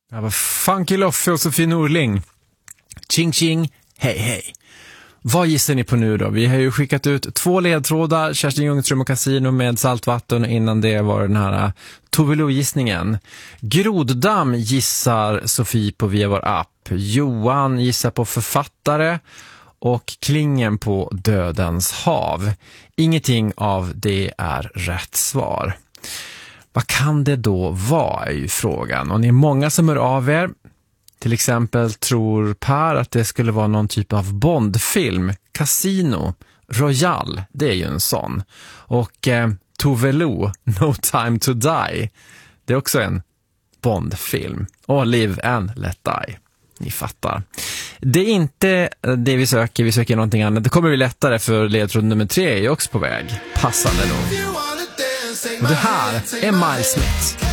Det var Funky Loffe och Sofie Norling. Ching ching, hej hej. Vad gissar ni på nu då? Vi har ju skickat ut 2 ledtrådar, Kerstin Ljungström och Casino med saltvatten. Innan det var den här Tove Lo-gissningen. Groddamm gissar Sofie på via vår app. Johan gissar på författare. Och Klingen på Dödens hav. Ingenting av det är rätt svar. Vad kan det då vara är ju frågan. Och ni är många som hör av er. Till exempel tror Per att det skulle vara någon typ av Bondfilm. Casino, Royal, det är ju en sån. Och Tove Lo, No Time to Die. Det är också en Bondfilm. Och Live and Let Die. Ni fattar. Det är inte det vi söker någonting annat. Det kommer bli lättare för ledtråd nummer 3 är också på väg. Passande nog. Och det här är Miles Smith.